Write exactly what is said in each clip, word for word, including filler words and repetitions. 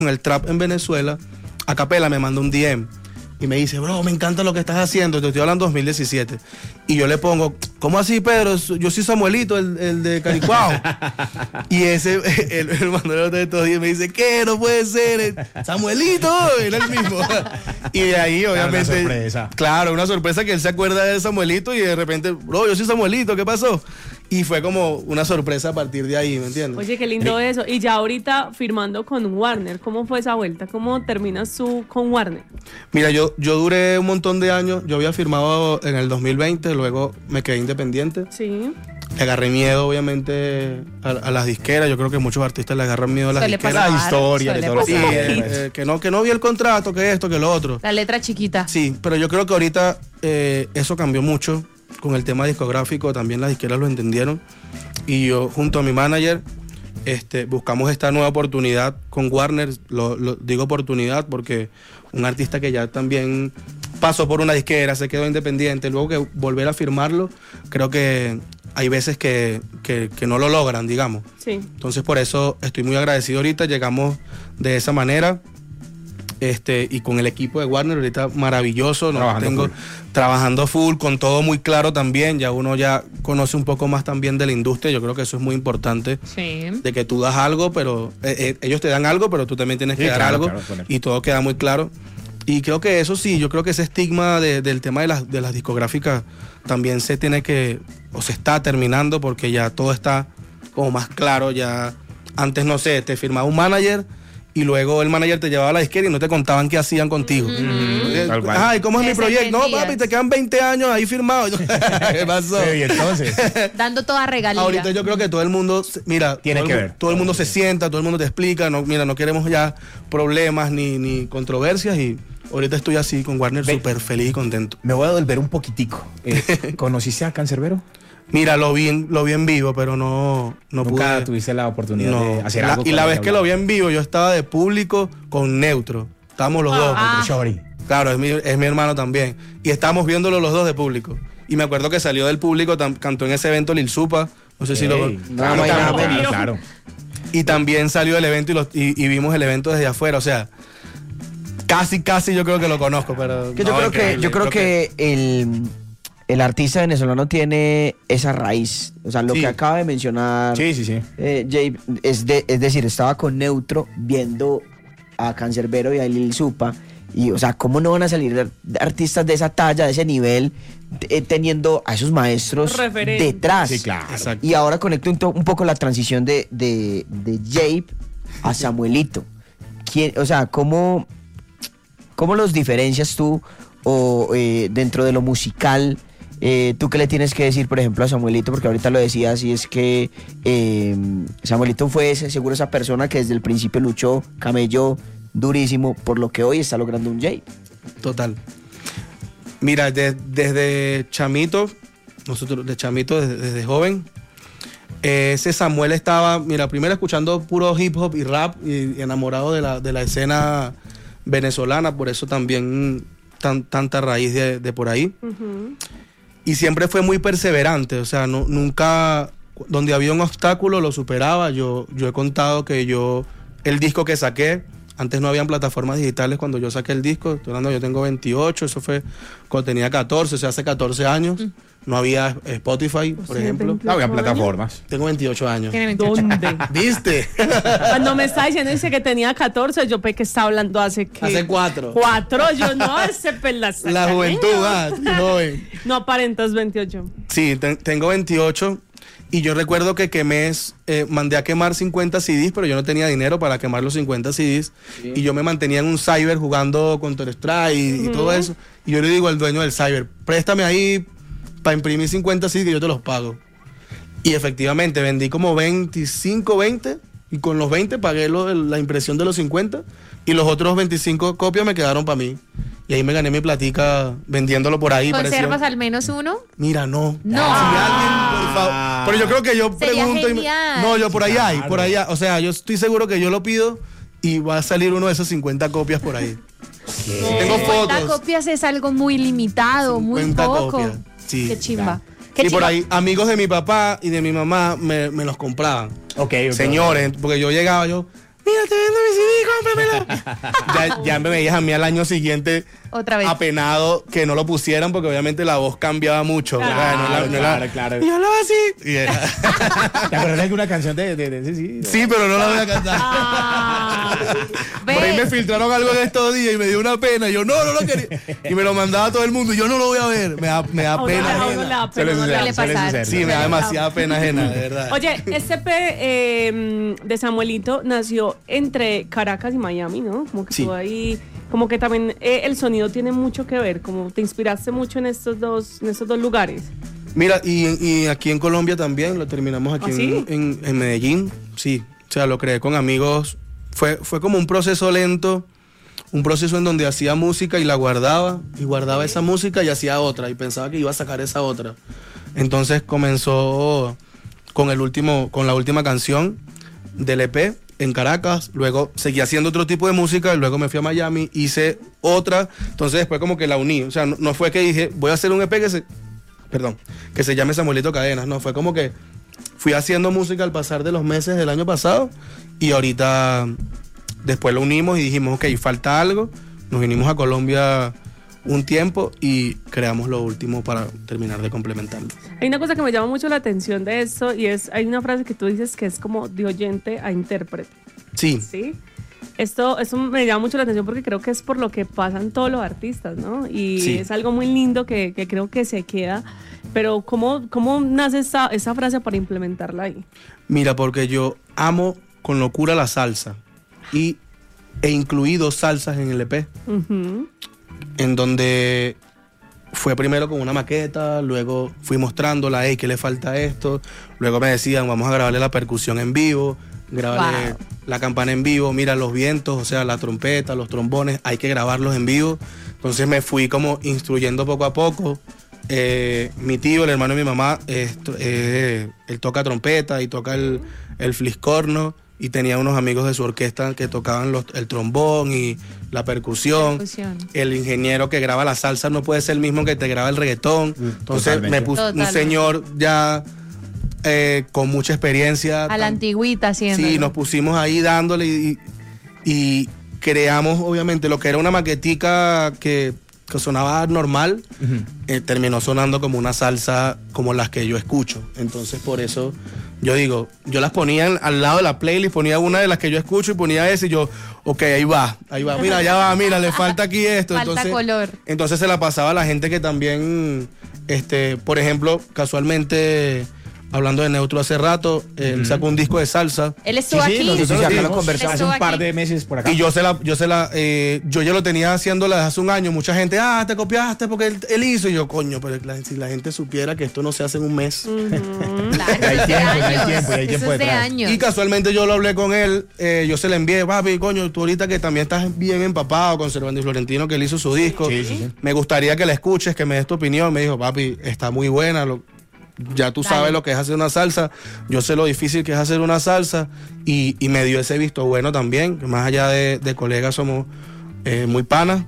con el trap en Venezuela, Acapela me manda un D M y me dice, bro, me encanta lo que estás haciendo, te estoy hablando dos mil diecisiete. Y yo le pongo, ¿cómo así, Pedro? Yo soy Samuelito, el, el de Caricuao. Y ese, el, el mandador de estos días me dice, ¿qué? No puede ser, Samuelito, era el mismo. Y de ahí, obviamente, una sorpresa. Claro, una sorpresa que él se acuerda de Samuelito y de repente, bro, yo soy Samuelito, ¿qué pasó? Y fue como una sorpresa a partir de ahí, ¿me entiendes? Oye, qué lindo sí. eso. Y ya ahorita firmando con Warner, ¿cómo fue esa vuelta? ¿Cómo terminas tú con Warner? Mira, yo, yo duré un montón de años. Yo había firmado en el dos mil veinte, luego me quedé independiente. Sí. Le agarré miedo, obviamente, a, a las disqueras. Yo creo que muchos artistas le agarran miedo a las suele disqueras. pasar, la historia, de todo lo sí, eh, eh, que, no, que no vi el contrato, que esto, que lo otro. La letra chiquita. Sí, pero yo creo que ahorita eh, eso cambió mucho. Con el tema discográfico también las disqueras lo entendieron. Y yo, junto a mi manager, este, buscamos esta nueva oportunidad con Warner. Lo, lo digo oportunidad porque un artista que ya también pasó por una disquera, se quedó independiente, luego que volver a firmarlo, creo que hay veces que, que, que no lo logran, digamos. Sí. Entonces por eso estoy muy agradecido ahorita, llegamos de esa manera. Este, y con el equipo de Warner ahorita maravilloso, ¿no? Trabajando tengo full. trabajando full, con todo muy claro también, ya uno ya conoce un poco más también de la industria, yo creo que eso es muy importante, Sí. de que tú das algo, pero eh, eh, ellos te dan algo, pero tú también tienes Sí, que dar claro, algo, claro, claro. y todo queda muy claro. Y creo que eso sí, yo creo que ese estigma de, del tema de las, de las discográficas también se tiene que, o se está terminando, porque ya todo está como más claro, ya antes, no sé, te firmaba un manager y luego el manager te llevaba a la disquera y no te contaban qué hacían contigo. Mm, tal cual. Ay, ¿cómo es mi proyecto? No, Desentendías. papi, te quedan veinte años ahí firmados. ¿Qué pasó? Sí, y entonces, Dando toda regalía. Ahorita yo creo que todo el mundo, mira, Tiene todo, que el, ver. todo el mundo se sienta, todo el mundo te explica, no, mira, no queremos ya problemas ni, ni controversias y ahorita estoy así con Warner Ve. súper feliz y contento. me voy a devolver un poquitico. Eh, ¿Conociste a Canserbero? Mira, lo vi en, lo vi en vivo, pero no, no Nunca pude. tuviste la oportunidad No. de hacer La- algo. y con la él, vez que lo vi en vivo, yo estaba de público con Neutro. Estábamos los dos. Ah. Shorty. Claro, es mi, es mi hermano también. Y estábamos viéndolo los dos de público. Y me acuerdo que salió del público, tam- cantó en ese evento Lil Supa. No sé si lo... Ey, Nada claro, más y nada claro, menos. claro. Y también salió del evento y, los- y, y vimos el evento desde afuera. O sea, casi, casi yo creo que lo conozco, pero... Que yo no, creo que, increíble. yo creo que el, el artista venezolano tiene esa raíz. O sea, lo Sí. que acaba de mencionar Sí, sí, sí. eh, Jay, es, de, es decir, estaba con Neutro viendo a Canserbero y a Lil Supa. Y, o sea, ¿cómo no van a salir ar- artistas de esa talla, de ese nivel, eh, teniendo a esos maestros Referentes. detrás? Sí, claro. Exacto. Y ahora conecto un, to- un poco la transición de, de, de Jape a Samuelito. ¿Quién, o sea, ¿cómo, cómo los diferencias tú o eh, dentro de lo musical? Eh, ¿Tú qué le tienes que decir, por ejemplo, a Samuelito? Porque ahorita lo decías y es que eh, Samuelito fue ese, seguro esa persona que desde el principio luchó, camelló durísimo por lo que hoy está logrando un Jape. Total. Mira, de- desde chamito, nosotros de chamito, desde, desde joven, eh, ese Samuel estaba, mira, primero escuchando puro hip hop y rap y, y enamorado de la, de la escena venezolana, por eso también tan, tanta raíz de, de por ahí. Ujú. Y siempre fue muy perseverante, o sea, no, nunca, donde había un obstáculo lo superaba. Yo, yo he contado que yo, el disco que saqué, antes no habían plataformas digitales cuando yo saqué el disco, estoy hablando, yo tengo veintiocho, eso fue cuando tenía catorce, o sea, hace catorce años, no había Spotify, por sea, ejemplo. veinte. No, había plataformas. Tengo veintiocho años. Tiene veintiocho. ¿Dónde? ¿Viste? Cuando me está diciendo dice que tenía catorce, yo pensé que estaba hablando hace que Hace cuatro. Cuatro, yo no, ese pelazo. La juventud, ah, estoy joven. No aparentas veintiocho. Sí, te- tengo veintiocho y yo recuerdo que quemé, eh, mandé a quemar cincuenta C Ds, pero yo no tenía dinero para quemar los cincuenta C Ds y yo me mantenía en un cyber jugando Counter-Strike y, y todo eso. Y yo le digo al dueño del cyber, préstame ahí para imprimir cincuenta C Ds que yo te los pago. Y efectivamente vendí como veinticinco, veinte y con los veinte pagué lo- la impresión de los cincuenta y los otros veinticinco copias me quedaron para mí. Y ahí me gané mi platica vendiéndolo por ahí. ¿Conservas pareció- al menos uno? Mira, no. No. Si alguien, por favor. Pero yo creo que yo Sería pregunto. y me- genial. no, yo por ahí hay, Claro. por allá. O sea, yo estoy seguro que yo lo pido y va a salir uno de esos cincuenta copias por ahí. Tengo cincuenta fotos. copias es algo muy limitado, muy cincuenta poco. copias, sí. Qué chimba. Qué Y por chimba. ahí, amigos de mi papá y de mi mamá me, me los compraban. Ok, ok. Señores, porque yo llegaba, yo, mira, te vendo mi C D, cómpramelo. ya, ya me veías a mí al año siguiente Otra vez. apenado que no lo pusieran porque obviamente la voz cambiaba mucho. Claro, ¿verdad? No la- no la- claro, claro. Y yo hablaba así. Y era- ¿Te acuerdas de alguna canción de, de, de ese? Sí, sí, pero no la voy a cantar. Ah, Ve. Por ahí me filtraron algo en estos días y me dio una pena. Y yo, no, no lo quería. Y me lo mandaba a todo el mundo. Y yo no lo voy a ver. Me da, me da a uno- pena a uno ajena. le da pena, Suele uno le da suceder, Suele suele pasar. suceder. Sí, me da demasiada pena ajena, de verdad. Oye, este P eh, de Samuelito nació entre Caracas y Miami, ¿no? Como que Sí. estuvo ahí, como que también eh, el sonido tiene mucho que ver, como te inspiraste mucho en estos dos, en estos dos lugares. Mira, y, y aquí en Colombia también, lo terminamos aquí ¿Ah, sí? en, en- en Medellín, sí, o sea, lo creé con amigos, fue, fue como un proceso lento, un proceso en donde hacía música y la guardaba, y guardaba esa música y hacía otra, y pensaba que iba a sacar esa otra. Entonces comenzó con, el último, con la última canción del E P en Caracas, luego seguí haciendo otro tipo de música, y luego me fui a Miami, hice otra, entonces después como que la uní, o sea, no, no fue que dije, voy a hacer un E P que se... perdón, que se llame Samuelito Cadenas, no, fue como que fui haciendo música al pasar de los meses del año pasado y ahorita después lo unimos y dijimos, ok, falta algo, nos vinimos a Colombia un tiempo y creamos lo último para terminar de complementarlo. Hay una cosa que me llama mucho la atención de esto y es, hay una frase que tú dices que es como de oyente a intérprete, Sí, ¿sí? Esto, esto me llama mucho la atención porque creo que es por lo que pasan todos los artistas, ¿no? Y Sí. es algo muy lindo que, que creo que se queda. Pero ¿cómo, cómo nace esa, esa frase para implementarla ahí? mira, porque yo amo con locura la salsa y he incluido salsas en el E P. Ujú. En donde fue primero con una maqueta, luego fui mostrándola, hey, ¿qué le falta a esto? Luego me decían, vamos a grabarle la percusión en vivo, grabarle Wow. la campana en vivo, mira los vientos, o sea, la trompeta, los trombones, hay que grabarlos en vivo. Entonces me fui como instruyendo poco a poco. Eh, mi tío, el hermano de mi mamá, eh, eh, él toca trompeta y toca el, el fliscorno. Y tenía unos amigos de su orquesta que tocaban los- el trombón y la percusión. Percusión. El ingeniero que graba la salsa no puede ser el mismo que te graba el reggaetón. Entonces totalmente. me puso un Totalmente. señor ya eh, con mucha experiencia. A la tan- antigüita haciendo. Sí, nos pusimos ahí dándole y, y creamos obviamente lo que era una maquetica que, que sonaba normal, eh, terminó sonando como una salsa como las que yo escucho. Entonces por eso yo digo, yo las ponía en- al lado de la playlist, ponía una de las que yo escucho y ponía esa y yo, ok, ahí va, ahí va, mira, ya va, mira, le falta aquí esto. Falta entonces, color. Entonces se la pasaba a la gente que también, este, por ejemplo, casualmente, hablando de Neutro hace rato, él sacó un disco de salsa. Él estuvo Sí, sí, aquí. nosotros Sí, acá sí. lo conversamos hace Estuvo un par aquí. de meses por acá. Y yo se la, yo se la, eh, yo ya lo tenía haciéndola desde hace un año. Mucha gente, ah, te copiaste porque él, él hizo. Y yo, coño, pero la- si la gente supiera que esto no se hace en un mes. Claro, Ya hay eso es de tiempo, ya hay años. tiempo, ya hay Eso tiempo es de detrás. años. Y casualmente yo lo hablé con él, eh, yo se le envié, papi, coño, tú ahorita que también estás bien empapado con Servando y Florentino, que él hizo su disco, Sí, sí, sí. me gustaría que la escuches, que me des tu opinión. Me dijo, papi, está muy buena, lo- ya tú Dale. sabes lo que es hacer una salsa, yo sé lo difícil que es hacer una salsa, y, y me dio ese visto bueno también, que más allá de, de colegas somos eh, muy panas.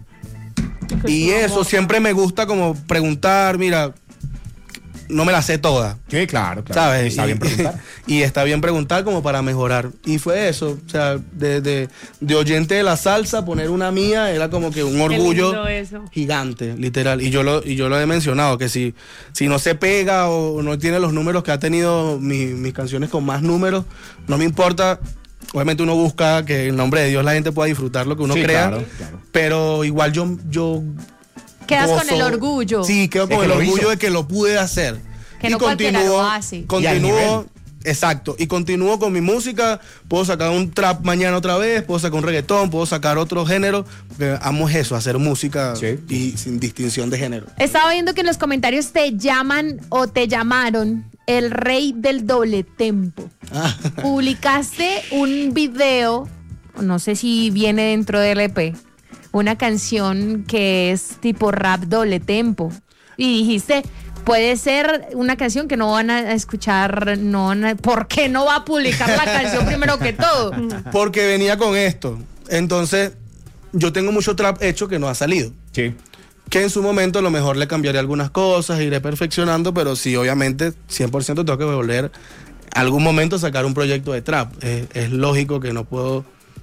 Y eso, siempre me gusta como preguntar, mira, no me la sé toda. Sí, claro, claro. ¿Sabes? Está bien Y- preguntar. Y está bien preguntar como para mejorar. Y fue eso, o sea, de, de, de oyente de la salsa, poner una mía era como que un orgullo lindo eso. gigante, literal. Y yo lo, y yo lo he mencionado, que si, si no se pega o no tiene los números que ha tenido mi- mis canciones con más números, no me importa. Obviamente uno busca que en nombre de Dios la gente pueda disfrutar lo que uno Sí, crea. claro, claro. Pero igual yo, yo Quedas con gozo- el orgullo. Sí, quedo De con que el lo orgullo hizo. de que lo pude hacer. Que no cualquiera lo hace. Y al Continúo, nivel. exacto. Y continúo con mi música. Puedo sacar un trap mañana otra vez, puedo sacar un reggaetón, puedo sacar otro género. Porque amo eso, hacer música Sí. y sin distinción de género. Estaba viendo que en los comentarios te llaman o te llamaron el rey del doble tempo. Ah, Publicaste un video, no sé si viene dentro del E P, una canción que es tipo rap doble tempo. Y dijiste, puede ser una canción que no van a escuchar, no van a- ¿por qué no va a publicar la canción primero que todo? porque venía con esto. Entonces, yo tengo mucho trap hecho que no ha salido. Sí. Que en su momento a lo mejor le cambiaré algunas cosas, iré perfeccionando, pero sí, obviamente, cien por ciento tengo que volver algún momento a sacar un proyecto de trap. Es, es lógico que no puedo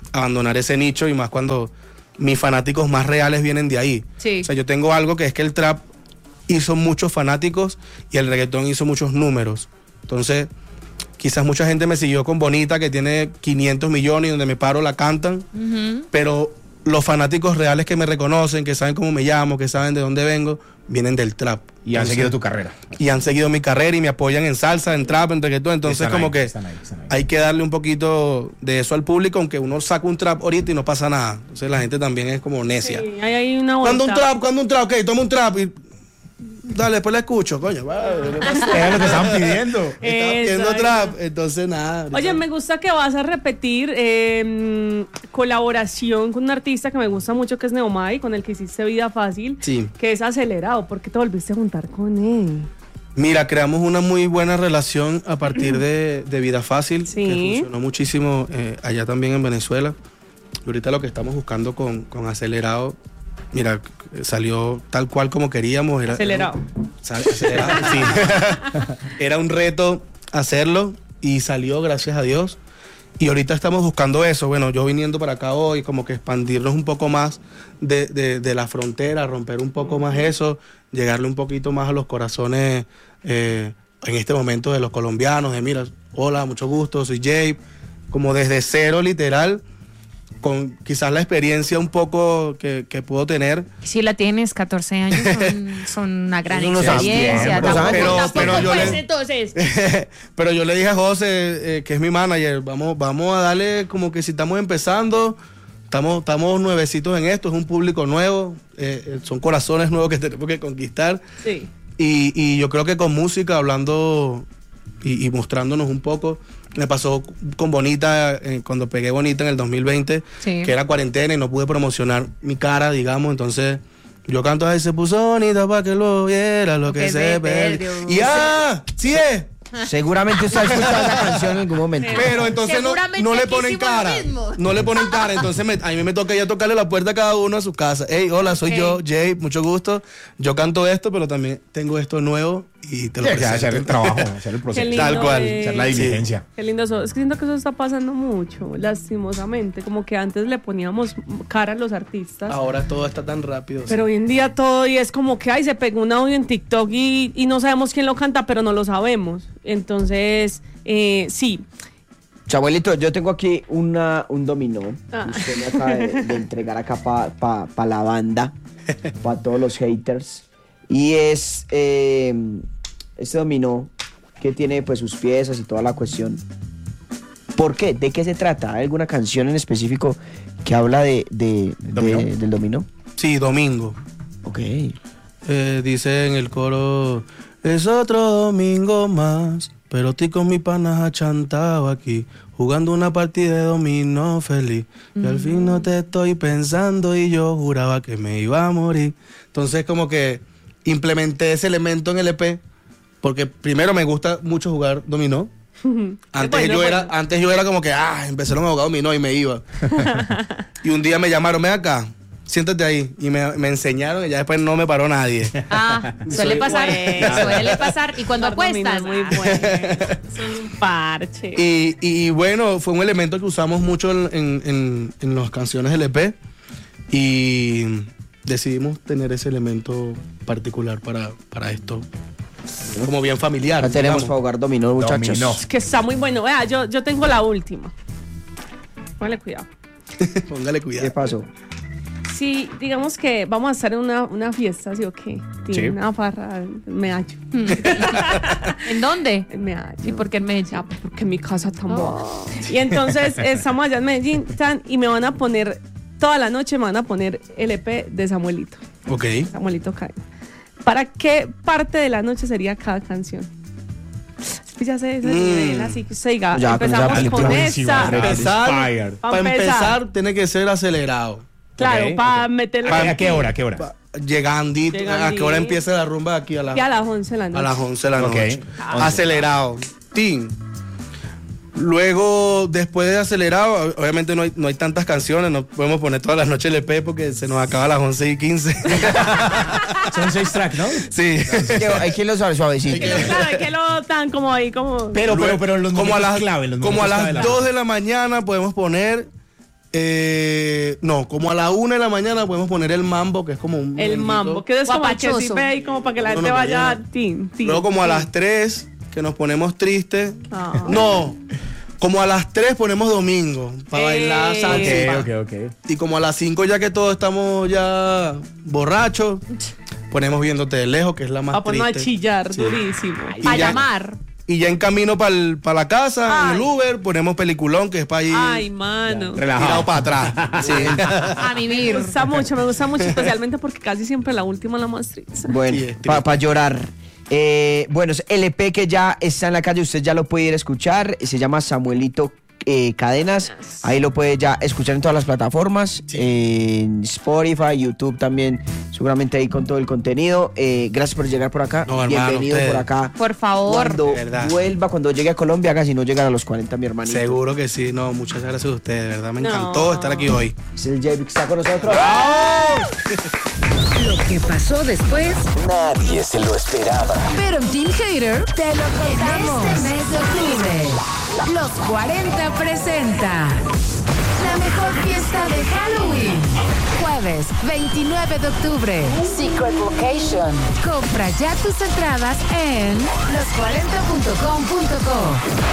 abandonar ese nicho y más cuando mis fanáticos más reales vienen de ahí. Sí. O sea, yo tengo algo que es que el trap hizo muchos fanáticos y el reggaetón hizo muchos números. Entonces, quizás mucha gente me siguió con Bonita, que tiene quinientos millones y donde me paro la cantan, Ujú. pero los fanáticos reales que me reconocen, que saben cómo me llamo, que saben de dónde vengo, vienen del trap. Y han Entonces, seguido tu carrera. y han seguido mi carrera y me apoyan en salsa, en trap, en reggaetón. Entonces, Están como ahí, que están ahí, están ahí. hay que darle un poquito de eso al público, aunque uno saca un trap ahorita y no pasa nada. Entonces, la gente también es como necia. Sí, ahí hay una ¿Cuándo un vuelta. trap? ¿Cuándo un trap? Ok, toma un trap y dale, después la escucho, coño. Va, ¿qué pasa? Era lo que estaban pidiendo. Estaba pidiendo Exacto. trap, entonces nada. Oye, ahorita- me gusta que vas a repetir eh, colaboración con un artista que me gusta mucho, que es Neomai, con el que hiciste Vida Fácil, Sí. que es Acelerado. ¿Por qué te volviste a juntar con él? Mira, creamos una muy buena relación a partir de, de Vida Fácil, Sí. que funcionó muchísimo eh, allá también en Venezuela. Y ahorita lo que estamos buscando con, con Acelerado, mira, salió tal cual como queríamos. Era, Acelerado. Era un, sal- acelerado, sí. Era un reto hacerlo y salió, gracias a Dios. Y ahorita estamos buscando eso. Bueno, yo viniendo para acá hoy, como que expandirnos un poco más de, de, de la frontera, romper un poco más eso, llegarle un poquito más a los corazones eh, en este momento de los colombianos, de mira, hola, mucho gusto, soy Jay, como desde cero literal, con quizás la experiencia un poco que, que puedo tener. Si la tienes catorce años, son, son una gran Eso no sabe experiencia. tiempo, Tampoco, ¿sabes? Pero- tampoco pero yo pues, le- entonces. Pero yo le dije a José, eh, que es mi manager, vamos, vamos a darle como que si estamos empezando, estamos, estamos nuevecitos en esto, es un público nuevo, eh, eh, son corazones nuevos que tenemos que conquistar. Sí. Y, y yo creo que con música, hablando y, y mostrándonos un poco, me pasó con Bonita, eh, cuando pegué Bonita en el dos mil veinte, Sí. que era cuarentena y no pude promocionar mi cara, digamos, entonces yo canto ahí, se puso bonita para que lo viera, lo que, Que se se perdió. perdió. Y ¡ah! ¡Sí es! Seguramente usted ha escuchado esa canción en algún momento. Pero entonces no, Seguramente no le aquí ponen hicimos lo cara. mismo. No le ponen cara. Entonces me- a mí me toca ya tocarle la puerta a cada uno a su casa. Hey, hola, soy Ok. yo, Jay, mucho gusto. Yo canto esto, pero también tengo esto nuevo y te lo Sí, que hacer el presento. trabajo, hacer el Qué proceso. lindo, Tal cual, eh. Hacer la Sí. diligencia. Qué lindo eso. Es que siento que eso está pasando mucho, lastimosamente. Como que antes le poníamos cara a los artistas. Ahora todo está tan rápido. Pero hoy en día todo y es como que ay, se pegó un audio en TikTok y, y no sabemos quién lo canta, pero no lo sabemos. Entonces, eh, sí. Chabuelito, yo tengo aquí una, un dominó. Ah. Usted me acaba de, de entregar acá para pa, pa la banda, para todos los haters. Y es eh, este dominó que tiene pues sus piezas y toda la cuestión. ¿Por qué? ¿De qué se trata? ¿Hay alguna canción en específico que habla de, de- de- ¿Dominó? del dominó? Sí, domingo. Ok. Eh, dice en el coro, es otro domingo más, pero estoy con mis panas achantado aquí, jugando una partida de dominó feliz. Y al fin no te estoy pensando y yo juraba que me iba a morir. Entonces como que implementé ese elemento en el E P, porque primero me gusta mucho jugar dominó. Antes, bueno, yo bueno. era, antes yo era como que, ah, empezaron a jugar dominó y me iba. Y un día me llamaron, ven acá, siéntate ahí. Y me, me enseñaron y ya después no me paró nadie. Ah, suele Soy- pasar. Bueno. Suele pasar. Y cuando Jugar dominó apuestas. es muy bueno. Es un parche. Y, y bueno, fue un elemento que usamos mucho en, en, en- en las canciones del E P. Y decidimos tener ese elemento particular para, para esto. Como bien familiar. Ya tenemos digamos. para jugar dominó, muchachos. Dominó. Es que está muy bueno. Vea, yo, yo tengo la última. Póngale cuidado. Póngale cuidado. ¿Qué pasó? Sí, digamos que vamos a estar en una, una fiesta, ¿sí o qué? Sí. Tiene una farra en Medallo. ¿En dónde? En Medallo. ¿Y por qué en Medellín? Ya, pues, porque mi casa tan boa. Y entonces estamos allá en Medellín tan, y me van a poner, toda la noche me van a poner el E P de Samuelito. Ok. Samuelito Cae. ¿Para qué parte de la noche sería cada canción? Pues ya sé, ese Mm. nivel, así que usted diga, Ya, con esa empezamos película con buenísima, esa. Ready. Empezar, Inspired. Pa' para empezar. empezar, tiene que ser acelerado. Claro, Ok, para ok. meterle. ¿A qué hora? ¿A qué hora? Pa- Llegandito. ¿A Llegandito. qué hora empieza la rumba aquí? A, la, Y a las once de la noche. a las once de la Ok. noche. Ah. Acelerado. Tin. Luego, después de acelerado, obviamente no hay, no hay tantas canciones, no podemos poner todas las noches el E P porque se nos acaba a las once y quince. Son seis tracks, ¿no? Sí. Hay que irlo suave- suavecito. Que lo- claro, que lo tan como ahí, como. Pero, pero, pero los como a momentos las, clave, los como a momentos las clave de la- dos de la mañana podemos poner Eh, no, como a la una de la mañana podemos poner el mambo, que es como un... El merenguito. mambo, que es como el que sí Guapachoso. ve y como para que la No, gente no, vaya mañana. tin, tin. Luego como a tin. las tres, que nos ponemos tristes. Ah. No, como a las tres ponemos domingo, para bailar Eh. salsa. Ok, ok, ok. Y como a las cinco ya que todos estamos ya borrachos, ponemos Viéndote de lejos, que es la más A ponernos a triste. chillar Sí. durísimo. Y Para ya- llamar. Y ya en camino para la casa, en el Ay. Uber, ponemos peliculón, que es para ir Ay, mano. Me Relajado. tirado para atrás. Sí. A vivir. gusta mucho, me gusta mucho, especialmente porque casi siempre la última es la más triste. Bueno, Sí, es para triste. llorar. Eh, bueno, es L P que ya está en la calle, usted ya lo puede ir a escuchar. Se llama Samuelito eh, Cadenas. Ahí lo puede ya escuchar en todas las plataformas. En Spotify, YouTube también. Seguramente ahí con todo el contenido. Eh, gracias por llegar por acá. No, hermano, Bienvenido usted. por acá. Por favor. Cuando De verdad. vuelva, cuando llegue a Colombia, haga si no llegar a los cuarenta, mi hermanito. Seguro que sí. No, muchas gracias a ustedes. De verdad, me No. encantó estar aquí hoy. Es el J B que está con nosotros. Lo que pasó después, Nadie se lo esperaba. pero en Team Hater te lo contamos. Este mes de octubre, Los cuarenta presenta la mejor fiesta de Halloween. Jueves veintinueve de octubre, Secret Location. Compra ya tus entradas en los cuarenta punto com punto co.